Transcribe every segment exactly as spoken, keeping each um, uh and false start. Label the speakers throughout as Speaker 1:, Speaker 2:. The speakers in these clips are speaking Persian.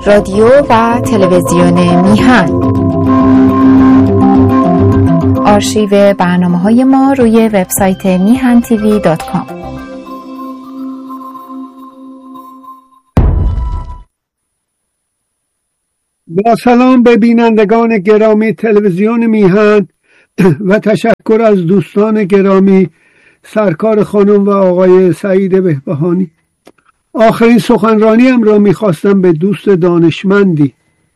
Speaker 1: رادیو و تلویزیون میهن. آرشیو برنامه‌های ما روی وبسایت میهن تیوی دات کام.
Speaker 2: با سلام به بینندگان گرامی تلویزیون میهن و تشکر از دوستان گرامی سرکار خانم و آقای سعید بهبهانی. آخرین سخنرانیم را میخواستم به دوست دانشمندی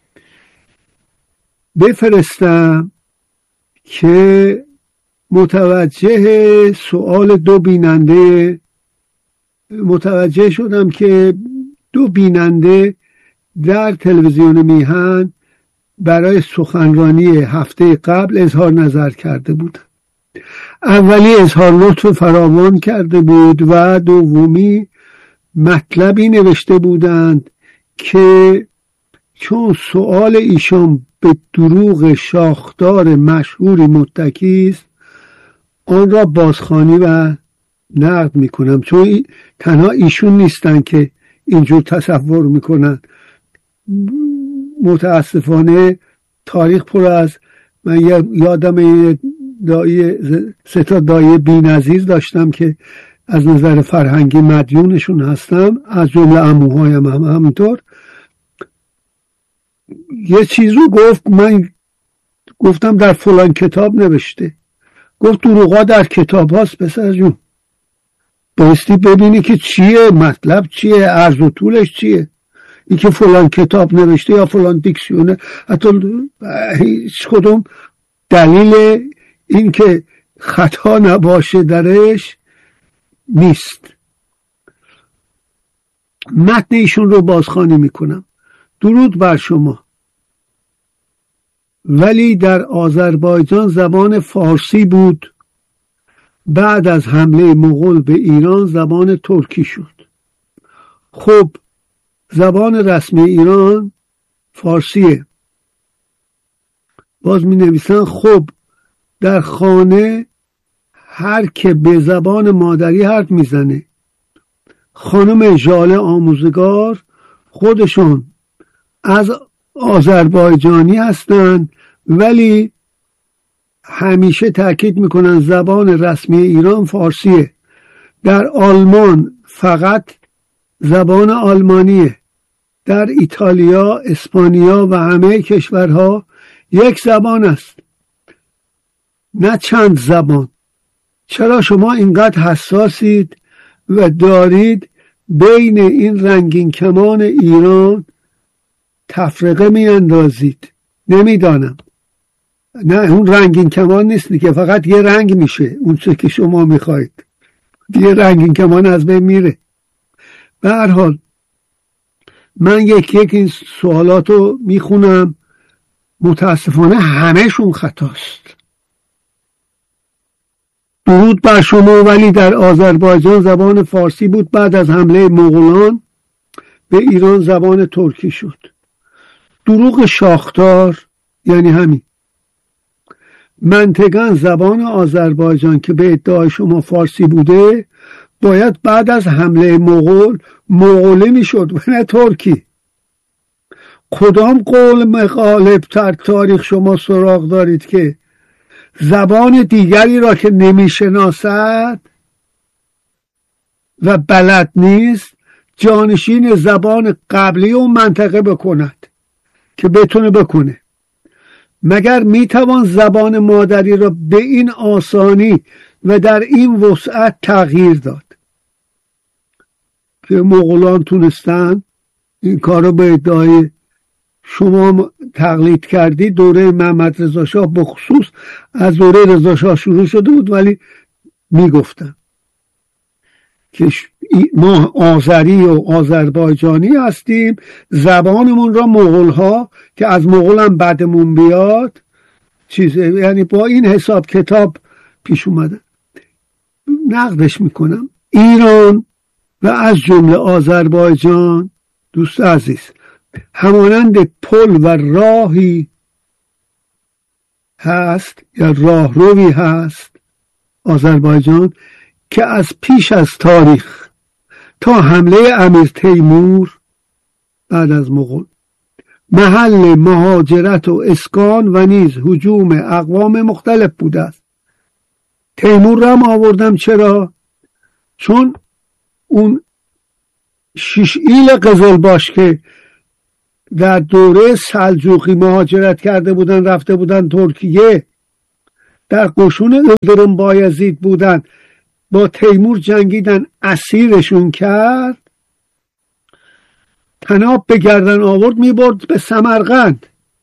Speaker 2: بفرستم که متوجه سوال دو بیننده متوجه شدم که دو بیننده در تلویزیون میهن برای سخنرانی هفته قبل اظهار نظر کرده بود. اولی اظهار لطف فراوان کرده بود و دومی مطلبی نوشته بودند که چون سوال ایشان به دروغ شاخدار مشهوری متکی است، آن را بازخوانی و نقد میکنم، چون تنها ایشون نیستن که اینجور تصور میکنن. متاسفانه تاریخ پر از، من یادم دایی سه تا دایی بی‌نظیر داشتم که از نظر فرهنگی مدیونشون هستم، از جمله عموهایم هم همینطور. یه چیز رو گفت، من گفتم در فلان کتاب نوشته، گفت دروغا در کتاب هاست. پسر جون بایستی ببینی که چیه، مطلب چیه، عرض و طولش چیه. این که فلان کتاب نوشته یا فلان دیکسیونه، حتی هیچ کدوم دلیل این که خطا نباشه درش نیست. متن ایشون رو بازخوانی میکنم. درود بر شما. ولی در آذربایجان زبان فارسی بود، بعد از حمله مغول به ایران زبان ترکی شد. خب زبان رسمی ایران فارسیه. باز می نویسن خب در خانه هر که به زبان مادری حرف میزنه. خانم ژاله آموزگار خودشون از آذربایجانی هستن، ولی همیشه تاکید میکنن زبان رسمی ایران فارسیه. در آلمان فقط زبان آلمانیه. در ایتالیا، اسپانیا و همه کشورها یک زبان است، نه چند زبان. چرا شما اینقدر حساسید و دارید بین این رنگین کمان ایران تفرقه می اندازید؟ نمیدانم. نه اون رنگین کمان نیست که فقط یه رنگ میشه، اون چه که شما میخواید. یه رنگین کمان از بین میره. به هر حال من یک یک این سوالات رو میخونم. متاسفانه همهشون خطاست. درود بر شما. ولی در آذربایجان زبان فارسی بود، بعد از حمله مغولان به ایران زبان ترکی شد. دروغ شاخدار یعنی همین. منطقاً زبان آذربایجان که به ادعای شما فارسی بوده باید بعد از حمله مغول مغولی میشد و نه ترکی. کدام قول مغالب تر تاریخ شما سراغ دارید که زبان دیگری را که نمیشناسد و بلد نیست جانشین زبان قبلی اون منطقه بکند که بتونه بکنه؟ مگر میتوان زبان مادری را به این آسانی و در این وسعت تغییر داد؟ که مغولان تونستن این کار رو به ادعای شما تقلید کردی. دوره محمد رضا شاه بخصوص از دوره رضا شاه شروع شده بود، ولی میگفتن که ما آذری و آذربایجانی هستیم، زبانمون را مغول ها که از مغول هم بعدمون بیاد چیزه، یعنی با این حساب کتاب پیش اومده. نقدش میکنم. ایران و از جمله آذربایجان دوست عزیز همانند پل و راهی هست یا راهروی هست آذربایجان که از پیش از تاریخ تا حمله امیر تیمور بعد از مغول محل مهاجرت و اسکان و نیز هجوم اقوام مختلف بوده است. تیمور را هم آوردم چرا؟ چون اون شش ایل قزلباش که در دوره سلجوقی مهاجرت کرده بودن رفته بودن ترکیه، در قشون یلدریم بایزید بودن، با تیمور جنگیدن، اسیرشون کرد، طناب به گردن آورد میبرد به سمرقند.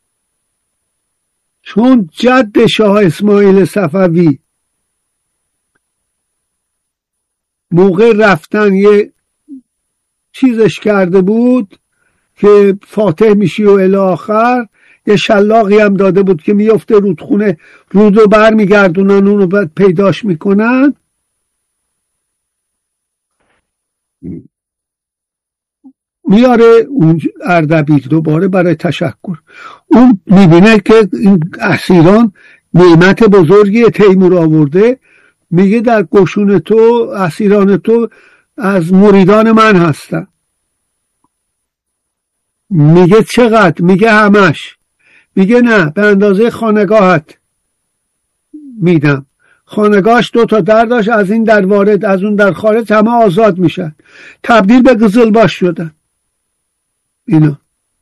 Speaker 2: چون جد شاه اسماعیل صفوی موقع رفتن یه چیزش کرده بود که فاتح میشی و الی آخر، یه شلاقی هم داده بود که میفته رودخونه، رودو بر میگردونن اونو بعد پیداش میکنن. میاره اون اردبیل دوباره برای تشکر. اون میبینه که این اسیران نعمت بزرگی تیمور آورده، میگه در قشون تو اسیران تو از مریدان من هستن. میگه چقدر؟ میگه همش. میگه نه، به اندازه خانگاهت میدم. خانگاهش دو تا در داشت، از این در وارد از اون در خارج، همه آزاد میشن، تبدیل به قزلباش شدن. اینا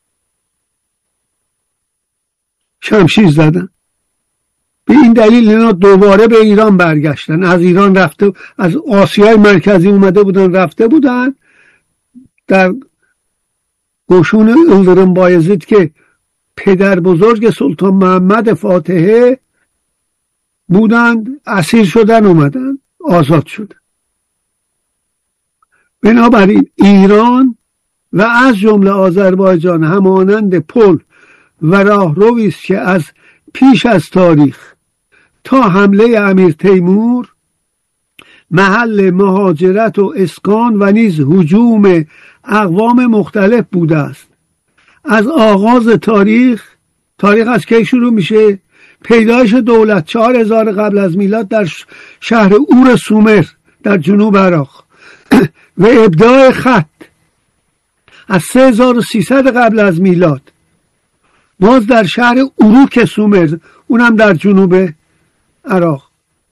Speaker 2: شمشیر زدن. به این دلیل اینا دوباره به ایران برگشتن. از ایران رفته، از آسیای مرکزی اومده بودن رفته بودن در قشون یلدریم بایزید که پدر بزرگ سلطان محمد فاتحه بودند، اسیر شدن اومدن آزاد شدن. بنابراین ایران و از جمله آذربایجان همانند پل و راهرویی است که از پیش از تاریخ تا حمله امیر تیمور محل مهاجرت و اسکان و نیز هجوم اقوام مختلف بوده است. از آغاز تاریخ، تاریخ از کی شروع میشه؟ پیدایش دولت چهار هزار قبل از میلاد در شهر اور سومر در جنوب عراق و ابداع خط از سه هزار و سیصد قبل از میلاد باز در شهر اروک سومر، اونم در جنوب عراق،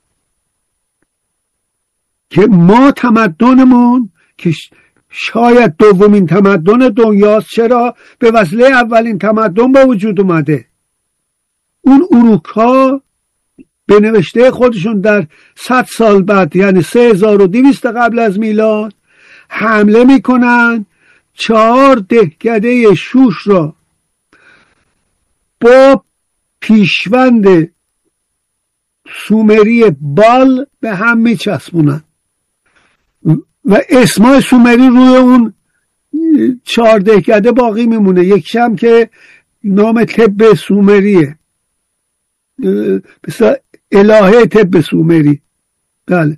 Speaker 2: که ما تمدنمون که شاید دومین تمدن دنیاست، چرا؟ به وسیله اولین تمدن با وجود اومده. اون اروک ها به نوشته خودشون در صد سال بعد، یعنی سه هزار و دویست قبل از میلاد، حمله میکنن، چهار دهکده شوش را با پیشوند سومری بال به هم میچسبونن و اسمای سومری روی اون چهار دهکده باقی میمونه. یکیش هم که نام طب سومریه، مثلا الهه طب سومری. بله،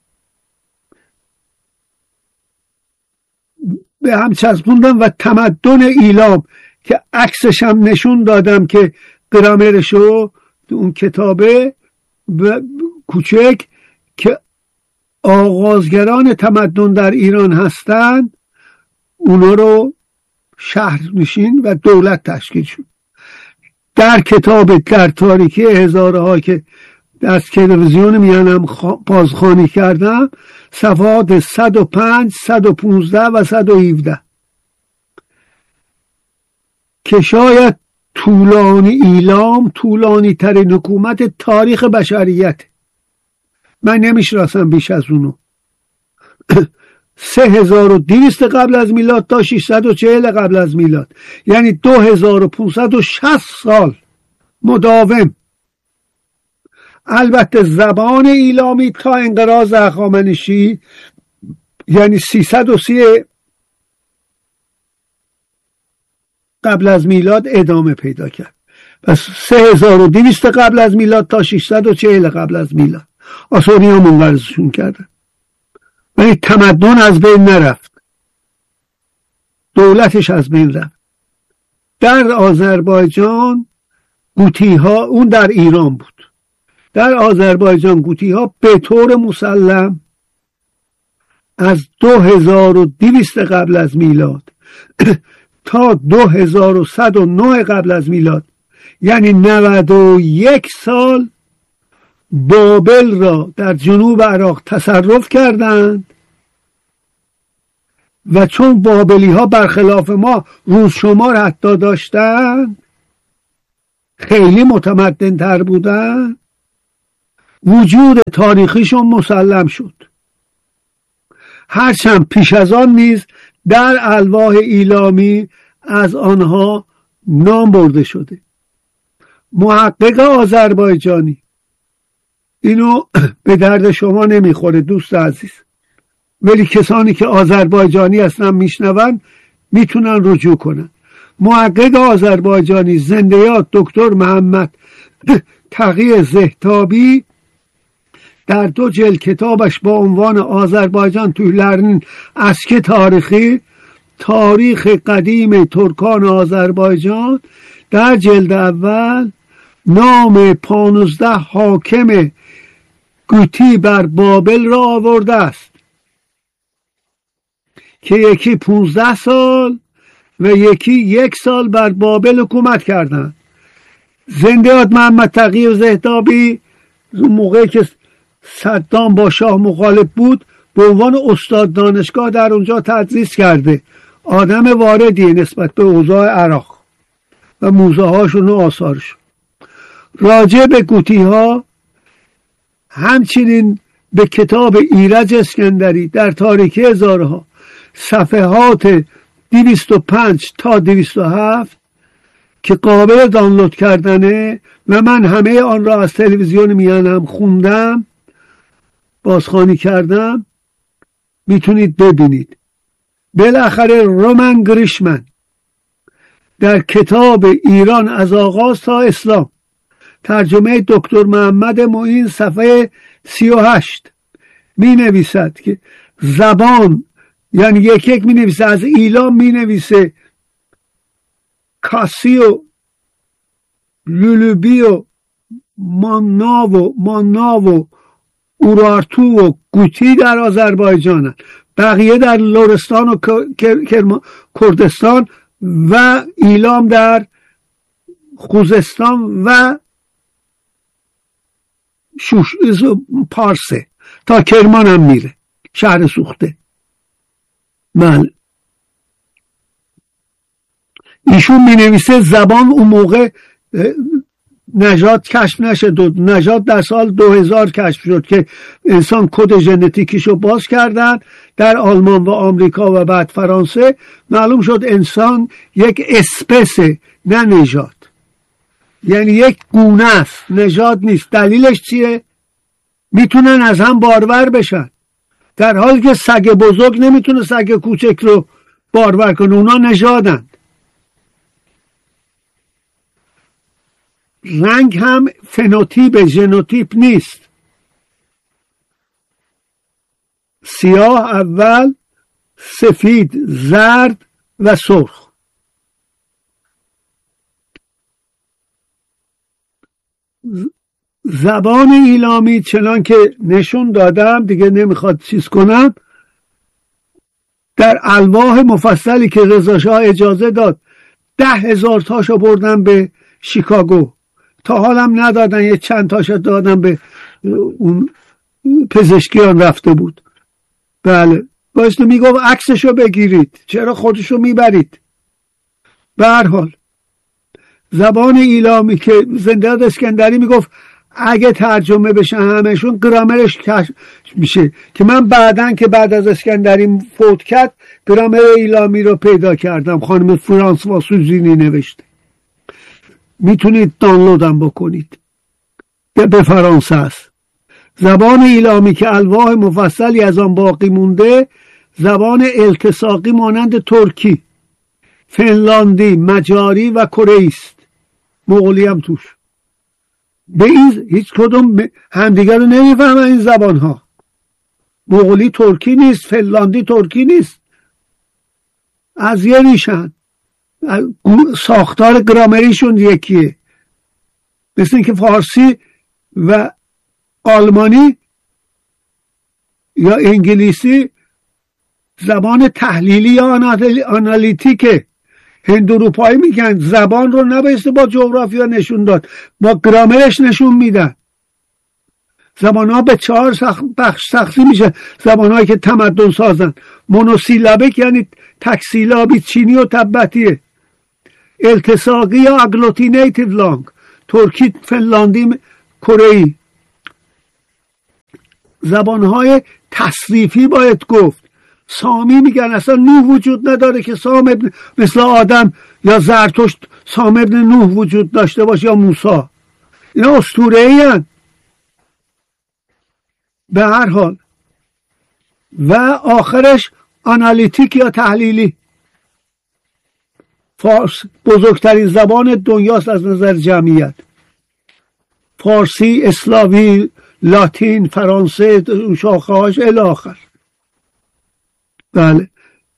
Speaker 2: به هم چسبوندن و تمدن ایلام که عکسش هم نشون دادم که گرامرشو اون کتابه کوچک که آغازگران تمدن در ایران هستند، اونا رو شهر نشین و دولت تشکیل شد. در کتاب در تاریکی هزارها که از تلویزیون میانم بازخوانی کردم، صفحات صد و پنج، صد و پانزده و صد و هفده که شاید طولانی ایلام طولانی ترین حکومت تاریخ بشریت، من نمیشناسم بیش از اونو، سه هزار و دویست قبل از میلاد تا ششصد و چهل قبل از میلاد، یعنی دو هزار و پانصد و شصت سال مداوم. البته زبان ایلامی تا انقراض هخامنشی یعنی سیصد و سی قبل از میلاد ادامه پیدا کرد. پس سه هزار و دویست قبل از میلاد تا ششصد و چهل قبل از میلاد آسوری ها منقرضشون کردن، ولی تمدن از بین نرفت، دولتش از بین رفت. در آذربایجان گوتی ها، اون در ایران بود، در آذربایجان گوتی ها به طور مسلم از دو هزار و دویست قبل از میلاد تا دو هزار و صد و نه قبل از میلاد، یعنی نود و یک سال بابل را در جنوب عراق تصرف کردند و چون بابلی ها برخلاف ما روز شمار حتی داشتند، خیلی متمدن تر بودن، وجود تاریخیشون مسلم شد. هرچند پیش از آن نیز در الواح ایلامی از آنها نام برده شده. محقق آذربایجانی، اینو به درد شما نمیخوره دوست عزیز، ولی کسانی که آذربایجانی هستن میشنون میتونن رجوع کنن. محقق آذربایجانی زنده‌یاد دکتر محمد تقی زهتابی در دو جلد کتابش با عنوان آذربایجان توی لرنین اسک تاریخی، تاریخ قدیم ترکان آذربایجان، در جلد اول نام پانزده حاکم گوتی بر بابل را آورده است که یکی پونزده سال و یکی یک سال بر بابل حکومت کردند. زنده‌یاد محمد تقی زهتابی موقعی که صدام با شاه مخالف بود به عنوان استاد دانشگاه در اونجا تدریس کرده. آدم واردی نسبت به اوضاع عراق و موزه هاشون و آثارشون. راجع به گوتی ها همچنین به کتاب ایرج اسکندری در تاریخ هزارها صفحات دویست و پنج تا دویست و هفت که قابل دانلود کردنه و من همه آن را از تلویزیون میانم خوندم، بازخوانی کردم، میتونید ببینید. بالاخره رومن گریشمن در کتاب ایران از آغاز تا اسلام، ترجمه دکتر محمد معین، صفحه سی و هشت می نویسد که زبان، یعنی یک یک می نویسه، از ایلام می نویسه کاسی و لولوبی و ماناو و ماناو و اورارتو و گوتی در آذربایجان هست. بقیه در لرستان و کردستان و ایلام در خوزستان و شوش پارسه تا کرمان هم میره، شهر سوخته. من ایشون می نویسه زبان اون موقع نژاد کشف نشد، نژاد در سال دو هزار کشف شد که انسان کد ژنتیکیشو باز کردن در آلمان و آمریکا و بعد فرانسه. معلوم شد انسان یک اسپسه، نه نژاد، یعنی یک گونه است، نژاد نیست. دلیلش چیه؟ میتونن از هم بارور بشن، در حالی که سگ بزرگ نمیتونه سگ کوچک رو بارور کنه، اونا نژادن. رنگ هم فنوتیپ، ژنوتیپ نیست. سیاه اول، سفید، زرد و سرخ. زبان ایلامی چنان که نشون دادم، دیگه نمیخواد چیز کنم، در الواح مفصلی که رضا شاه اجازه داد ده هزار تاشو بردن به شیکاگو، تا حالم ندادن، یه چند تاشو دادن به اون پزشکیان رفته بود. بله بایسته میگفت عکسشو بگیرید، چرا خودشو میبرید؟ به هر حال زبان ایلامی که زنده‌یاد اسکندری میگفت اگه ترجمه بشه همشون گرامرش کشف میشه، که من بعدن که بعد از اسکندری فوت کرد گرامر ایلامی رو پیدا کردم، خانم فرانسوا سوزینی نوشته، میتونید دانلودم بکنید، به فرانسه است. زبان ایلامی که الواح مفصلی از آن باقی مونده، زبان التصاقی مانند ترکی، فنلاندی، مجاری و کره است. مغولی هم توش. به این هیچ کدوم همدیگر رو نمیفهمن این زبان ها. مغولی ترکی نیست، فنلاندی ترکی نیست، از یه ریشن، ساختار گرامریشون یکیه. مثل که فارسی و آلمانی یا انگلیسی زبان تحلیلی یا آنالیتیکه، هندوروپایی میگن زبان رو نبایسته با جغرافیا نشون داد، با گرامرش نشون میدن. زبان ها به چهار بخش تقسیم میشه. زبان هایی که تمدن سازن، مونوسیلابیک یعنی تکسیلابی، چینی و تبتیه. التصاقی یا اگلوتینیتیو لانگ، ترکی، فنلاندی، کره‌ای. زبان های تصریفی باید گفت. سامی میگن اصلا نوح وجود نداره که سام ابن مثل آدم یا زرتشت سام ابن نوح وجود داشته باشه یا موسی. اینا اسطوره‌ای هستند. به هر حال و آخرش آنالیتیک یا تحلیلی. فارس بزرگترین زبان دنیاست از نظر جمعیت. فارسی، اسلامی، لاتین، فرانسه، شاخه هاش الی آخر. بله،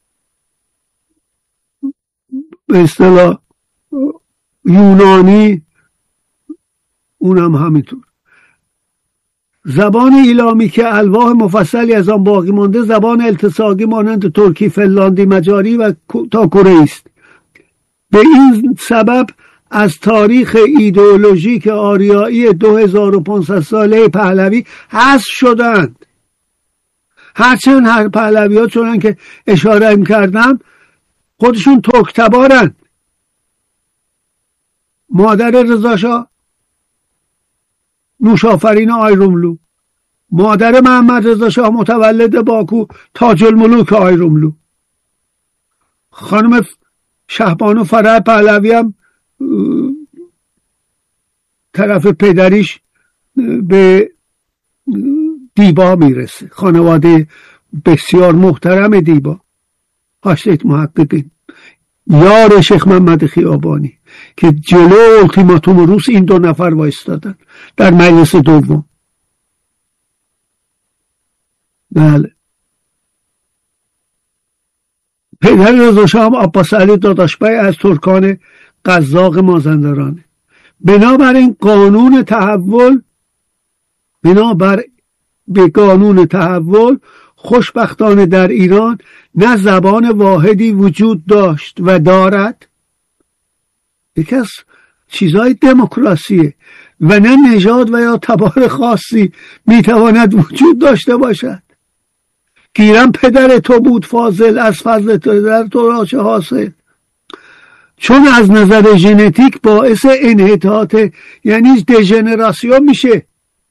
Speaker 2: به اصطلاح یونانی اونم همینطور. زبان ایلامی که الواح مفصلی از آن باقی مانده زبان التصاقی مانند ترکی، فنلاندی، مجاری و تا کره است. به این سبب از تاریخ ایدئولوژیک آریایی دو هزار و پانصد ساله پهلوی حذف شدند. هرچند هر پهلوی ها چونن که اشاره می‌کردم خودشون ترک‌تبارن. مادر رضا شاه نوشافرین آیروملو، مادر محمد رضا شاه متولد باکو تاج الملوک آیروملو، خانم شهبانو فرح پهلوی هم طرف پدریش به دیبا میرسه، خانواده بسیار محترم دیبا، هاشتید محققین، یار شیخ محمد خیابانی که جلو التیماتوم روس این دو نفر وایستادن در مجلس دوم. بله، پدر رضا شاه عباس علی داداشبای از ترکان قزاق مازندرانه. بنابراین قانون تحول بنابر به قانون تحول خوشبختانه در ایران نه زبان واحدی وجود داشت و دارد، یکی از چیزهای دموکراسیه، و نه نژاد و یا تبار خاصی میتواند وجود داشته باشد. گیرم پدر تو بود فاضل، از فضل تو در تو را چه حاصل. چون از نظر ژنتیک باعث انحطاط یعنی دژنراسیون میشه.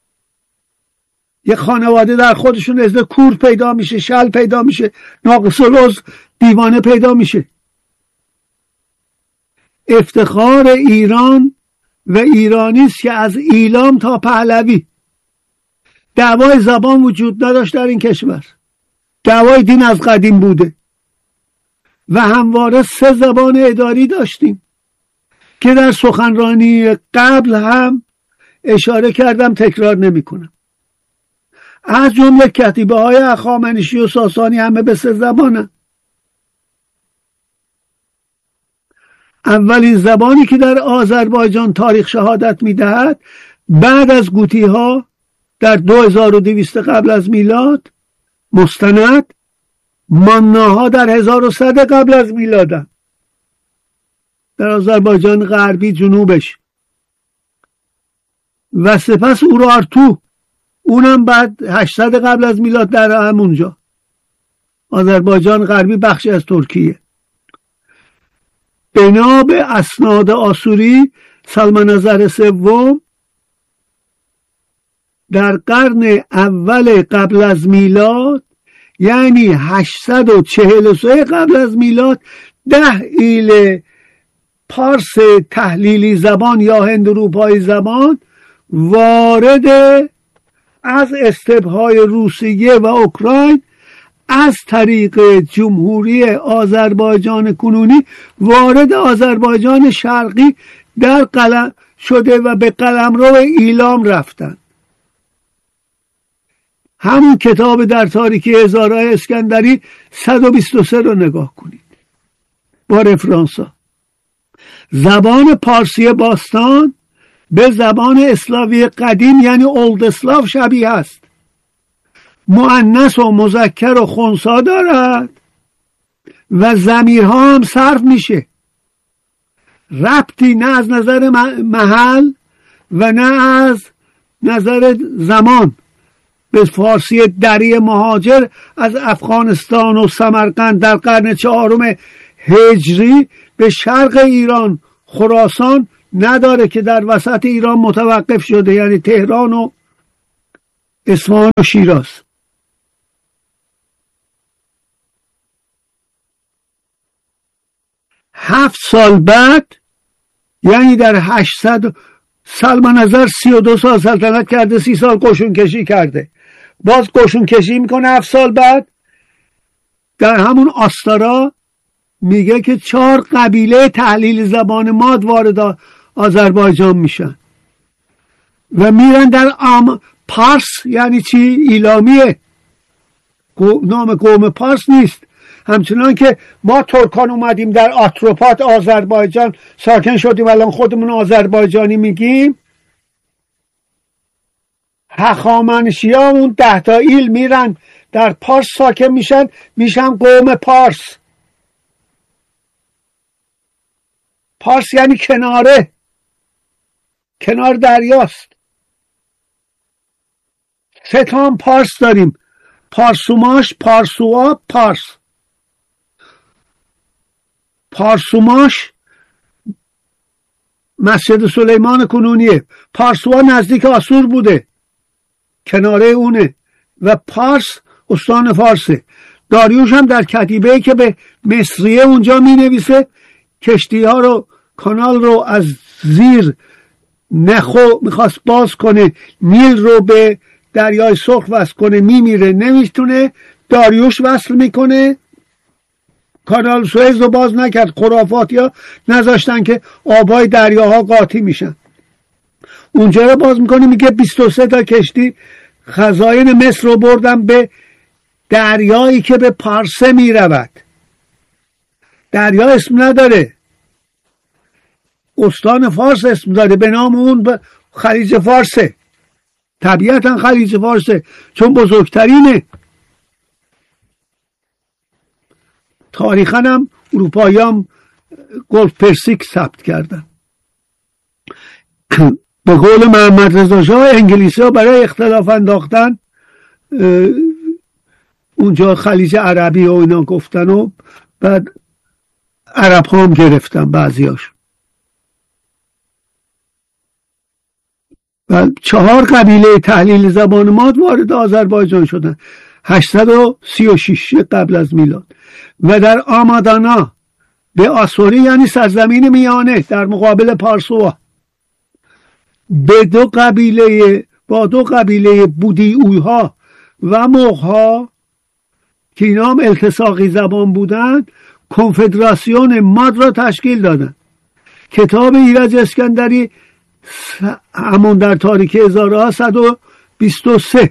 Speaker 2: یه خانواده در خودشون ازده کور پیدا میشه، شل پیدا میشه، ناقص العضو، دیوانه پیدا میشه. افتخار ایران و ایرانی است که از ایلام تا پهلوی دعوای زبان وجود نداشت در این کشور. دعوای دین از قدیم بوده و همواره سه زبان اداری داشتیم که در سخنرانی قبل هم اشاره کردم، تکرار نمی کنم. از جمله کتیبه های هخامنشی و ساسانی همه به سه زبانه. اولین زبانی که در آذربایجان تاریخ شهادت می دهد بعد از گوتی ها در دو هزار و دویست قبل از میلاد مستند، ماناها در هزار و صد قبل از میلادن در آذربایجان غربی جنوبش، و سپس اورارتو اونم بعد هشتصد قبل از میلاد در همونجا. آذربایجان غربی بخشی از ترکیه. بنا به اسناد آسوری سلمانزر سوم در قرن اول قبل از میلاد یعنی هشتصد و چهل و سه قبل از میلاد ده ایل پارس تحلیلی زبان یا هندوروپایی زبان وارد از استپهای روسیه و اوکراین از طریق جمهوری آذربایجان کنونی وارد آذربایجان شرقی در قلم شده و به قلمرو ایلام رفتند. همون کتاب در تاریکی هزارهای اسکندری صد و بیست و سه رو نگاه کنید با رفرانسا. زبان پارسی باستان به زبان اسلاوی قدیم یعنی اولد اسلاو شبیه است. مؤنث و مذکر و خنثی دارد و ضمیرها هم صرف میشه. ربطی نه از نظر محل و نه از نظر زمان به فارسی دری مهاجر از افغانستان و سمرقند در قرن چهارم هجری به شرق ایران خراسان نداره که در وسط ایران متوقف شده، یعنی تهران و اصفهان و شیراز. هفت سال بعد، یعنی در هشتصد سلمان نظر سی و دو سال سلطنت کرده، سی سال قشون کشی کرده، باز قشون کشی میکنه. هفت سال بعد در همون آستارا میگه که چهار قبیله تحلیل زبان ماد وارد آذربایجان میشن و میرن در آم پارس. یعنی چی؟ ایلامیه، نام قوم پارس نیست. همچنان که ما ترکان اومدیم در آتروپات آذربایجان ساکن شدیم، الان خودمون آذربایجانی میگیم، هخامنشی‌ها اون ده تا ایل میرن در پارس ساکن میشن، میشن قوم پارس. پارس یعنی کناره، کنار دریاست. سه تا هم پارس داریم، پارسوماش، پارسوآ، پارس. پارسوماش مسجد سلیمان کنونیه، پارسوآ نزدیک آسور بوده، کناره اونه، و پارس استان فارسه. داریوش هم در کتیبه‌ای که به مصریه اونجا می نویسه کشتی ها رو، کانال رو از زیر نخو میخواست باز کنه، نیل رو به دریای سرخ وصل کنه، میمیره، نمیتونه. داریوش وصل میکنه، کانال سوئز رو باز نکرد. خرافاتی ها نذاشتن که آبای دریاها قاطی میشن، اونجا رو باز میکنه. میگه بیست و سه تا کشتی خزاین مصر رو بردن به دریایی که به پارسه میرود. دریا اسم نداره، استان فارس اسم داره، به نام اون خلیج فارسه. طبیعتا خلیج فارسه چون بزرگترینه. تاریخاً هم اروپایی هم گلف پرسیک ثبت کردن. به قول محمد رضا شاه، انگلیسی ها برای اختلاف انداختن اونجا خلیج عربی و اینا گفتن و بعد عرب ها هم گرفتن بعضیاش. و چهار قبیله تحلیل زبان ماد وارد آذربایجان شدن هشتصد و سی و شش قبل از میلاد. و در آمادانا به آسوری، یعنی سرزمین میانه در مقابل پارسوها، به دو قبیله با دو قبیله بودیویها و مغها که اینا هم التصاقی زبان بودند، کنفدراسیون ماد را تشکیل دادند. کتاب ایرج اسکندری همون در تاریخ هزار و هفتصد و بیست و سه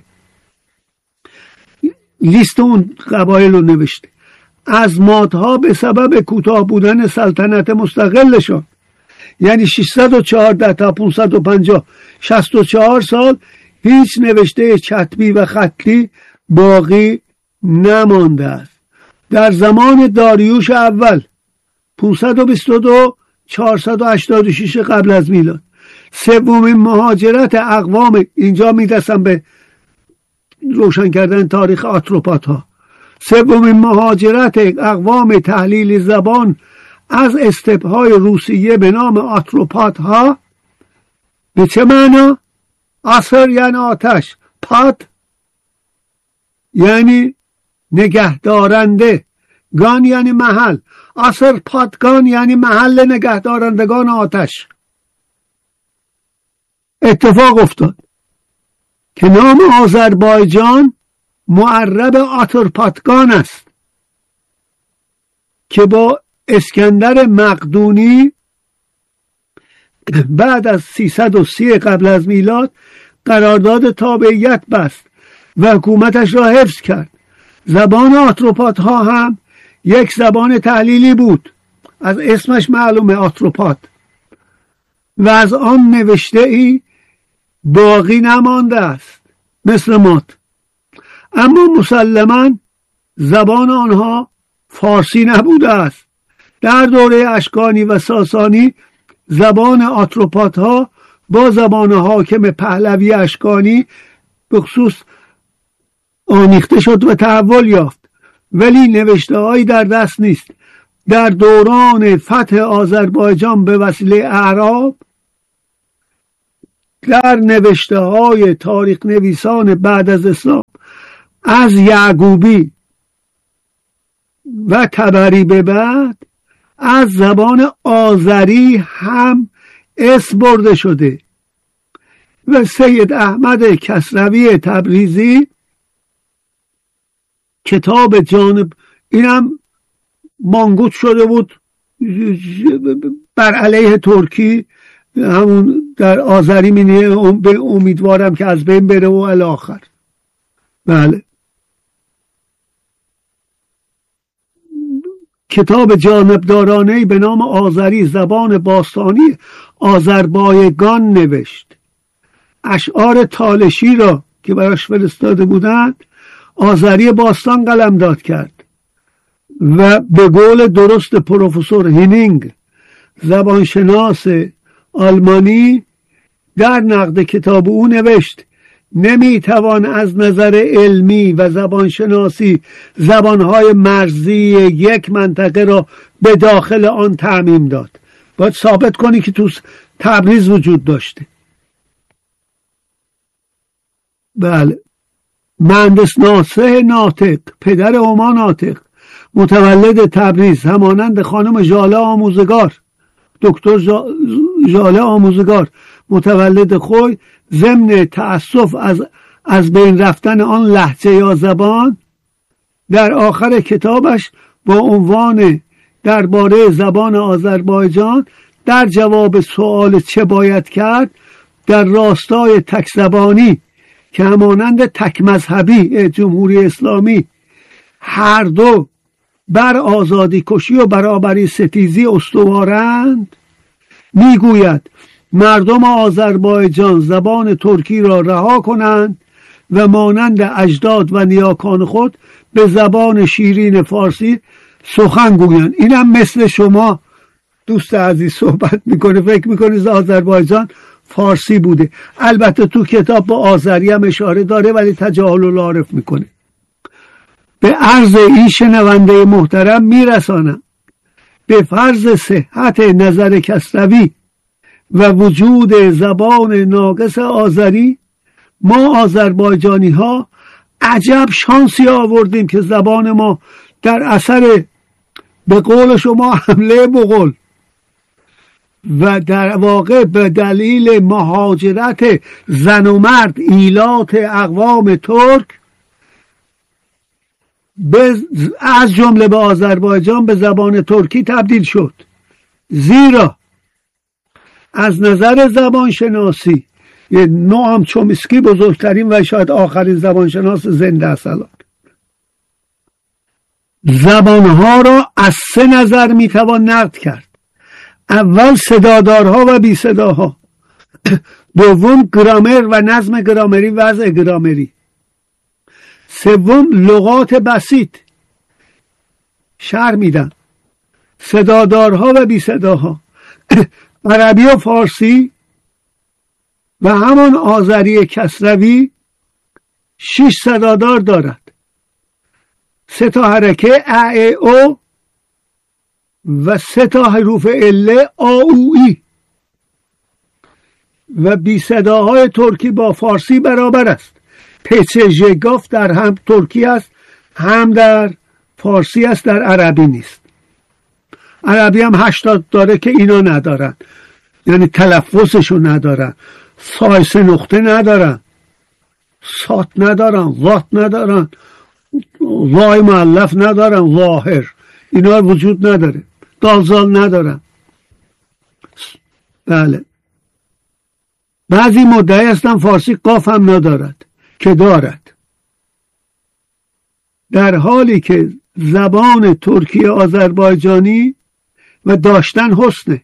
Speaker 2: لیست اون قبایل رو نوشته. از مادها به سبب کوتاه بودن سلطنت مستقلشان، یعنی ششصد و چهارده تا پانصد و پنجاه، شصت و چهار سال، هیچ نوشته چتبی و خطی باقی نمانده است. در زمان داریوش اول پانصد و بیست و دو چهارصد و هشتاد و شش قبل از میلاد، سومین مهاجرت اقوام، اینجا میرسم به روشن کردن تاریخ آتروپات ها، سومین مهاجرت اقوام تحلیل زبان از استپهای روسیه به نام آتروپات ها. به چه معنا؟ آسر یعنی آتش، پات یعنی نگهدارنده، گان یعنی محل. آسر پاتگان یعنی محل نگهدارندگان آتش. اتفاق افتاد که نام آذربایجان معرب آترپاتگان است که با اسکندر مقدونی بعد از سیصد و سی قبل از میلاد قرارداد تابعیت بست و حکومتش را حفظ کرد. زبان آتروپات ها هم یک زبان تحلیلی بود، از اسمش معلومه، آتروپات، و از آن نوشته ای باقی نمانده است مثل مات. اما مسلماً زبان آنها فارسی نبوده است. در دوره اشکانی و ساسانی زبان آتروپات ها با زبان حاکم پهلوی اشکانی به خصوص آمیخته شد و تحول یافت، ولی نوشته هایی در دست نیست. در دوران فتح آذربایجان به وسیله اعراب، در نوشته های تاریخ نویسان بعد از اسلام از یعقوبی و طبری به بعد از زبان آذری هم اسم برده شده و سید احمد کسروی تبریزی کتاب جانب، اینم مانگوت شده بود بر علیه ترکی، همون در آذری مینیه به امیدوارم که از بین بره و الاخر. بله، کتاب جانبدارانه‌ای به نام آذری زبان باستانی آذربایجان نوشت. اشعار تالشی را که براش فرستاده بودند آذری باستان قلمداد کرد و به قول درست پروفسور هینینگ زبانشناس آلمانی در نقد کتاب او نوشت: نمیتوان از نظر علمی و زبانشناسی زبانهای مرزی یک منطقه را به داخل آن تعمیم داد. باید ثابت کنی که تو تبریز وجود داشته. بله، مهندس ناصح ناطق، پدر هما ناطق، متولد تبریز، همانند خانم ژاله آموزگار، دکتر ژاله آموزگار، متولد خوی، ضمن تأسف از از بین رفتن آن لهجه یا زبان، در آخر کتابش با عنوان درباره زبان آذربایجان در جواب سوال چه باید کرد در راستای تک زبانی که همانند تک مذهبی جمهوری اسلامی هر دو بر آزادی کشی و برابری ستیزی استوارند، میگوید مردم آذربایجان زبان ترکی را رها کنند و مانند اجداد و نیاکان خود به زبان شیرین فارسی سخن گویند. اینم مثل شما دوست عزیز صحبت میکنه، فکر میکنه آذربایجان فارسی بوده. البته تو کتاب با آذری هم اشاره داره ولی تجاهل العارف میکنه. به عرض این شنونده محترم میرسانم به فرض صحت نظر کسروی و وجود زبان ناقص آذری، ما آذربایجانی ها عجب شانسی آوردیم که زبان ما در اثر به قول شما حمله مغول و در واقع به دلیل مهاجرت زن و مرد ایلات اقوام ترک از جمله به آذربایجان به زبان ترکی تبدیل شد. زیرا از نظر زبان شناسی نوام چومسکی بزرگترین و شاید آخرین زبانشناس زنده است الان، زبانها را از سه نظر میتوان نقد کرد. اول صدادارها و بی صداها، دوم گرامر و نظم گرامری، وضع گرامری، سوم لغات بسیط. شرح میدن صدادارها و بی صداها. عربی و فارسی و همان آذری کسروی شش صدادار دارد، سه تا حرکه ا ای او و سه تا حروف عله آ او ای و بی صداهای ترکی با فارسی برابر است. پچ ژگاف در هم ترکی است، هم در فارسی است، در عربی نیست. عربی هم هشتاد داره که اینا ندارن، یعنی تلفظشو ندارن، سایس نقطه ندارن، سات ندارن، وات ندارن، وای مؤلف ندارن، ظاهر اینا وجود نداره، دالزال ندارن. بله، بعضی مدعی هستن فارسی قاف هم ندارد که دارد، در حالی که زبان ترکی آذربایجانی و داشتن حسنه.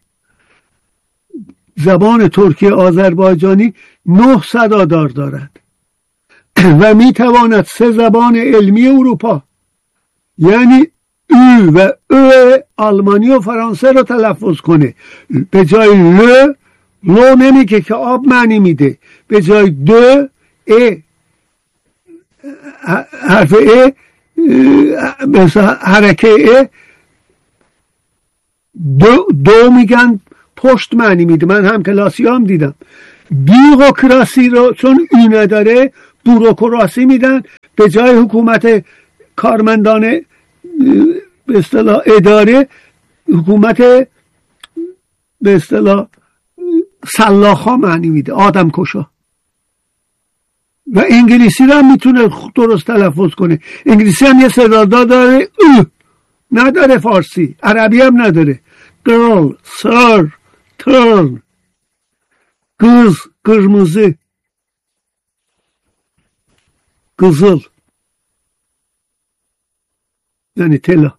Speaker 2: زبان ترکی آذربایجانی نه صدادار دارد و میتواند سه زبان علمی اروپا، یعنی او و او آلمانی و فرانسه رو تلفظ کنه. به جای ل لو نمیگه که آب معنی میده، به جای دو ا حرف ا مثلا حرکه ا دو, دو میگن پشت معنی میده. من هم کلاسی هم دیدم بیوروکراسی رو چون این نداره بوروکراسی میدن، به جای حکومت کارمندان به اصطلاح اداره حکومت به اصطلاح سلاخا معنی میده، آدم کشا. و انگلیسی رو هم میتونه درست تلفظ کنه. انگلیسی هم یه صدا داره او نداره، فارسی عربی هم نداره. girl sir turn قرز قرمزه قزل یعنی طلا.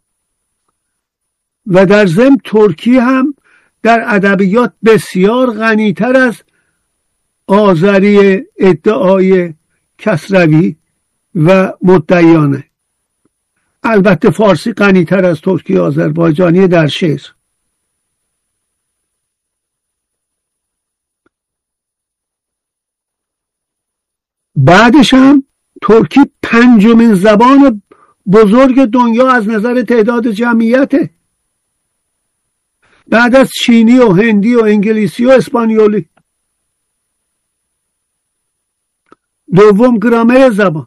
Speaker 2: و در ضمن ترکی هم در ادبیات بسیار غنیتر از آذری ادعای کسروی و مدعیانه. البته فارسی غنیتر از ترکی آذربایجانی در شعر. بعدش هم ترکی پنجمین زبان بزرگ دنیا از نظر تعداد جمعیته، بعد از چینی و هندی و انگلیسی و اسپانیولی. دوم گرامر زبان.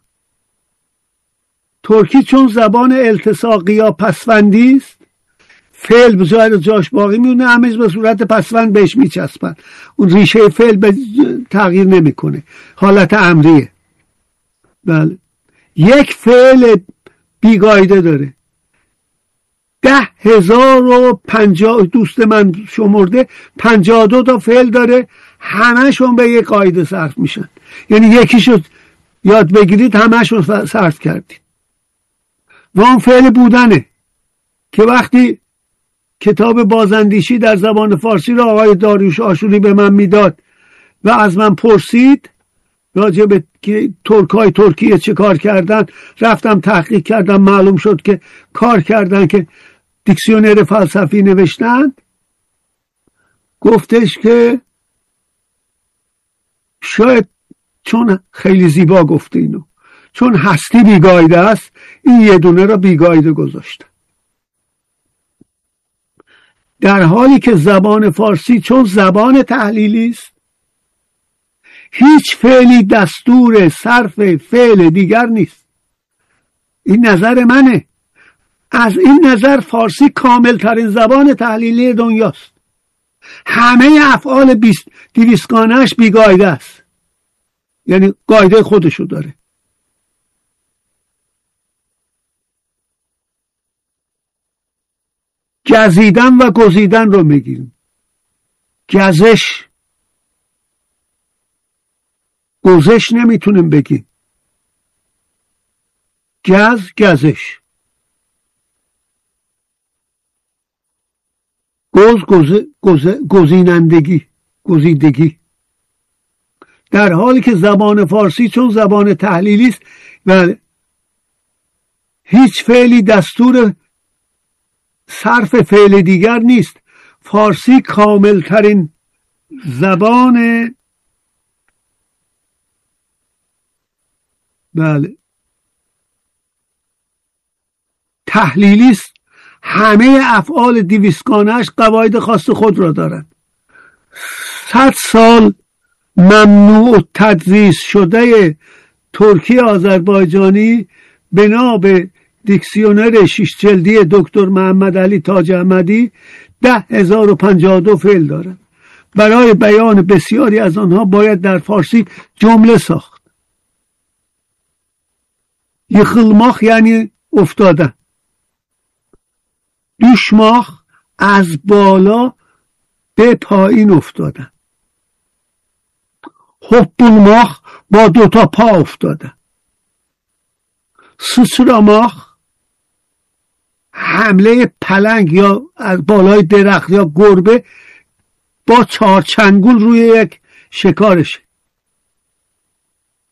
Speaker 2: ترکی چون زبان التصاقی یا پسوندی است، فعل به جای جاش باقی میونه، همش به صورت پسوند بهش میچسبن، اون ریشه فعل به تغییر نمیکنه، حالت امریه. بله. یک فعل بیگایده داره. ده هزار و پنجاه دوست من شمرده پنجاه دو تا فعل داره، همهشون به یک قاعده صرف میشن. یعنی یکیشو یاد بگیرید همهشون صرف کردید. و اون فعل بودنه که وقتی کتاب بازاندیشی در زبان فارسی را آقای داریوش آشوری به من میداد و از من پرسید راجع به ترکای ترکیه چه کار کردن، رفتم تحقیق کردم، معلوم شد که کار کردن که دیکسیونر فلسفی نوشتن. گفتش که شاید چون خیلی زیبا گفته اینو، چون هستی بیگایده است این یه دونه را بیگایده گذاشته، در حالی که زبان فارسی چون زبان تحلیلی است هیچ فعلی دستور صرف فعل دیگر نیست. این نظر منه. از این نظر فارسی کامل ترین زبان تحلیلی دنیاست. همه افعال دویستگانه‌اش بیگایده است، یعنی قاعده خودشو داره. گزیدن و گزیدن رو میگیم. گزش گزش نمیتونیم بگیم. گز گزش. گز گز گز گزینندگی گزیدگی. در حالی که زبان فارسی چون زبان تحلیلی است و هیچ فعلی دستور صرف فعل دیگر نیست، فارسی کامل ترین زبان بله تحلیلی است. همه افعال دویستگانه‌اش قواعد خاص خود را دارند. صد سال ممنوع تدریس شده ترکی آذربایجانی بنا به دیکسیونر شش جلدی دکتر محمد علی تاج احمدی ده هزار و پنجاه و دو فعل دارند. برای بیان بسیاری از آنها باید در فارسی جمله ساخت. یخلماخ یعنی افتادن. دوشماخ از بالا به پایین افتادن. هپولماخ با دوتا پا افتادن. سوسراماخ حمله پلنگ یا از بالای درخت یا گربه با چهار چنگول روی یک شکارشه.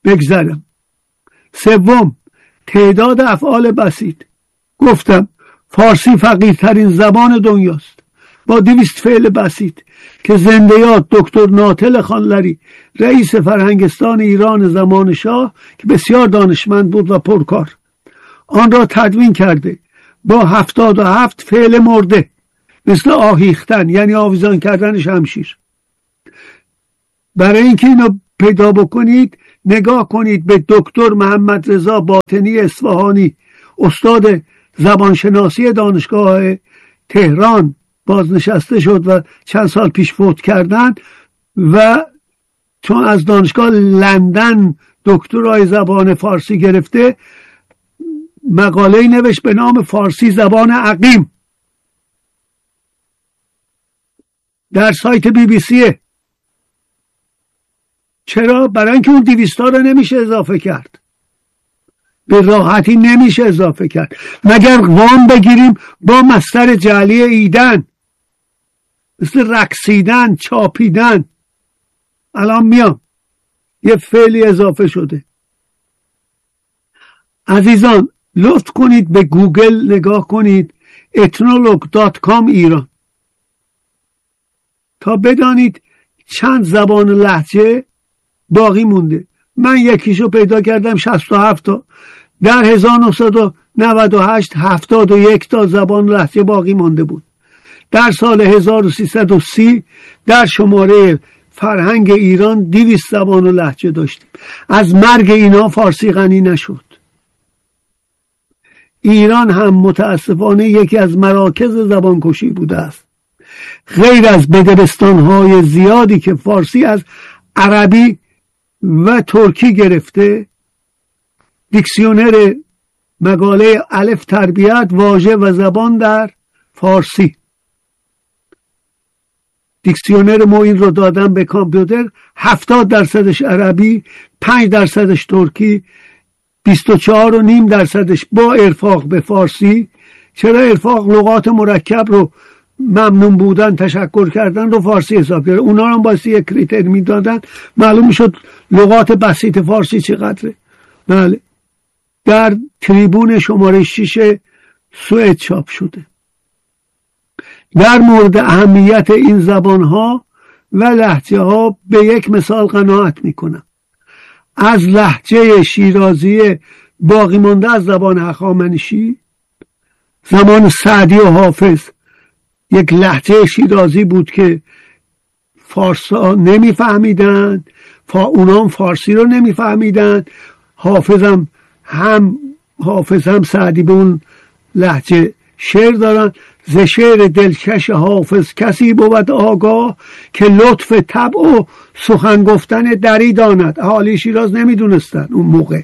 Speaker 2: بگذارم. سوم تعداد افعال بسیط. گفتم فارسی فقیرترین زبان دنیاست با دویست فعل بسیط که زنده یاد دکتر ناطل خانلری رئیس فرهنگستان ایران زمان شاه که بسیار دانشمند بود و پرکار آن را تدوین کرده با هفتاد و هفت فعل مرده مثل آهیختن یعنی آویزان کردن شمشیر. برای اینکه اینو پیدا بکنید نگاه کنید به دکتر محمد رضا باطنی اصفهانی استاد زبانشناسی دانشگاه تهران بازنشسته شد و چند سال پیش فوت کردن و چون از دانشگاه لندن دکترای زبان فارسی گرفته مقاله نوشت به نام فارسی زبان عقیم در سایت بی بی سی. چرا؟ برای اینکه اون دویستا رو نمیشه اضافه کرد، به راحتی نمیشه اضافه کرد مگر وام بگیریم با مصدر جعلی ایدن مثل رقصیدن چاپیدن. الان میام یه فعلی اضافه شده. عزیزان لطف کنید به گوگل نگاه کنید اتنولوگ دات کام ایران تا بدانید چند زبان و لهجه باقی مونده. من یکیشو پیدا کردم شصت و هفت تا، در هزار و نهصد و نود و هشت هفتاد و یک تا زبان و لهجه باقی مونده بود. در سال هزار و سیصد و سی در شماره فرهنگ ایران دویست زبان و لهجه داشتیم. از مرگ اینا فارسی غنی نشد. ایران هم متاسفانه یکی از مراکز زبانکشی بوده است. غیر از بدبستان‌های زیادی که فارسی از عربی و ترکی گرفته، دیکسیونر مقاله الف تربیت واژه و زبان در فارسی، دیکسیونر ما این رو دادن به کامپیوتر، هفتاد درصدش عربی، پنج درصدش ترکی، بیست و چهار و نیم درصدش با ارفاق به فارسی. چرا ارفاق؟ لغات مرکب رو ممنون بودن تشکر کردن رو فارسی حساب کرد. اونا هم باید یک کریتر میدادن معلوم میشد لغات بسیط فارسی چقدره. بله در تریبون شماره شش سوئد چاپ شده. در مورد اهمیت این زبانها و لهجه ها به یک مثال قناعت میکنم. از لهجه شیرازی باقی مانده از زبان هخامنشی زمان سعدی و حافظ یک لهجه شیرازی بود که فارسا نمیفهمیدن، فا اونام فارسی رو نمیفهمیدن. حافظم هم حافظ هم سعدی به اون لهجه شعر دارن. ز شعر دلکش حافظ کسی بود آگاه که لطف طبع و سخن گفتن دری داند. اهالی شیراز نمیدونستن اون موقع.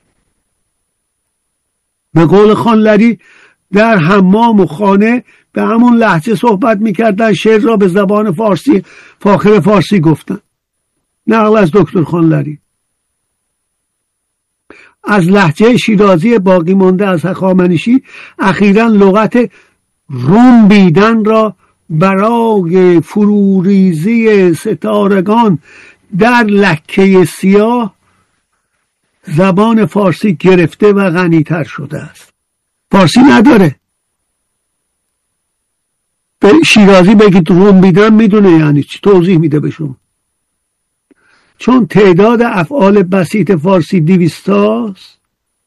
Speaker 2: به قول خانلری در حمام و خانه به همون لهجه صحبت میکردن، شعر را به زبان فارسی فاخر فارسی گفتن. نقل از دکتر خانلری. از لهجه شیرازی باقی مانده از هخامنشی اخیراً لغت روم بیدن را برای فروریزی ستارگان در لکه سیاه زبان فارسی گرفته و غنی‌تر شده است. فارسی نداره. به شیرازی بگید روم بیدن میدونه یعنی چی، توضیح میده به شما. چون تعداد افعال بسیط فارسی دویستاست،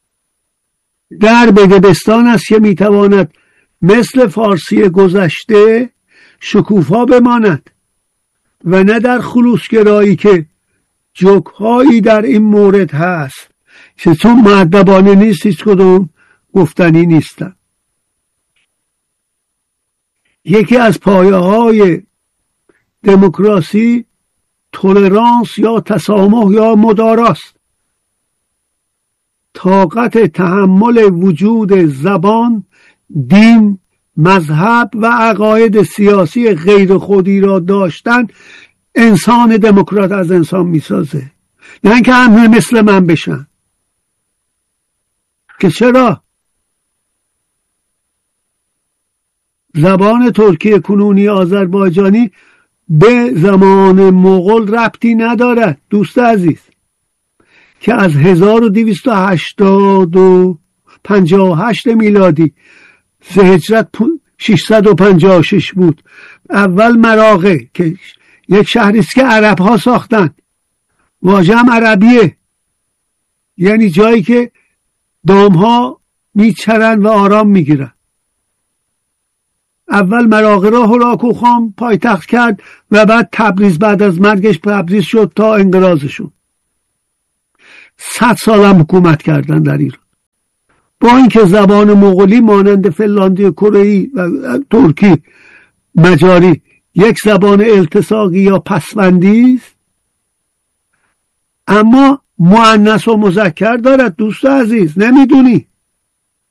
Speaker 2: در بدبستان است که میتواند مثل فارسی گذشته شکوفا بماند و نه در خلوصگرایی که جوکهایی در این مورد هست که چون مؤدبانه نیست هیچ کدوم گفتنی نیستن. یکی از پایه های دموکراسی تولرانس یا تسامح یا مداراست. طاقت تحمل وجود زبان، دین، مذهب و عقاید سیاسی غیر خودی را داشتن انسان دموکرات از انسان میسازه. نه اینکه همه مثل من بشن. که چرا؟ زبان ترکی کنونی آذربایجانی به زمان مغول ربطی ندارد دوست عزیز، که از هزار و دویست و هشتاد و پنجاه و هشت میلادی ز هجرت ششصد و پنجاه و شش بود. اول مراغه که یک شهری است که عرب ها ساختن، واژه هم عربیه، یعنی جایی که دام ها میچرن و آرام میگیرن. اول مراغه را هولاکو خان پایتخت کرد و بعد تبریز بعد از مرگش تبریز شد تا انقراضشون. صد سال هم حکومت کردن در ایران. با اینکه زبان مغولی مانند فنلاندی، کره‌ای و ترکی، مجاری یک زبان التصاقی یا پسوندی است، اما مؤنث و مذکر دارد. دوست عزیز نمیدونی؟